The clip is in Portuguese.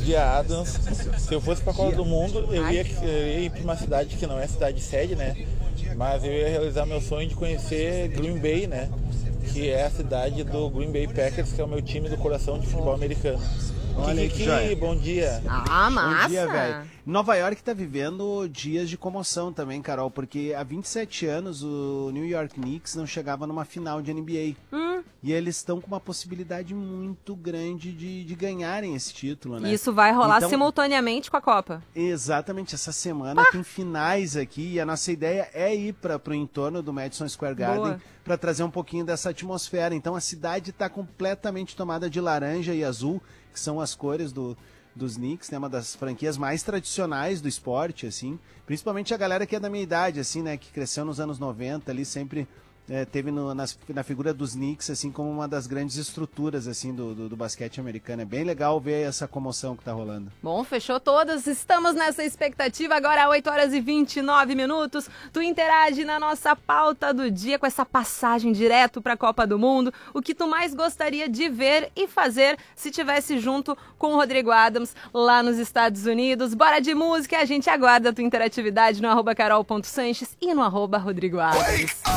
dia, Adams. Se eu fosse pra Copa do Mundo, eu ia ir pra uma cidade que não é cidade sede, né? Mas eu ia realizar meu sonho de conhecer Green Bay, né? Que é a cidade do Green Bay Packers, que é o meu time do coração de futebol americano. Olha que joia. Bom dia. Ah, massa. Bom dia, velho. Nova York tá vivendo dias de comoção também, Carol, porque há 27 anos o New York Knicks não chegava numa final de NBA. E eles estão com uma possibilidade muito grande de ganharem esse título, né? Isso vai rolar Então, simultaneamente com a Copa. exatamente, essa semana tem finais aqui e a nossa ideia é ir para o entorno do Madison Square Garden para trazer um pouquinho dessa atmosfera. Então a cidade está completamente tomada de laranja e azul, que são as cores dos Knicks, né? Uma das franquias mais tradicionais do esporte, assim. Principalmente a galera que é da minha idade, assim, né? Que cresceu nos anos 90 ali, sempre teve na figura dos Knicks, assim, como uma das grandes estruturas, assim, do basquete americano. É bem legal ver essa comoção que tá rolando. Bom, fechou todas. Estamos nessa expectativa agora, 8h29. Tu interage na nossa pauta do dia com essa passagem direto para a Copa do Mundo. O que tu mais gostaria de ver e fazer se tivesse junto com o Rodrigo Adams lá nos Estados Unidos. Bora de música, a gente aguarda a tua interatividade no @carol.sanches e no @rodrigoadams.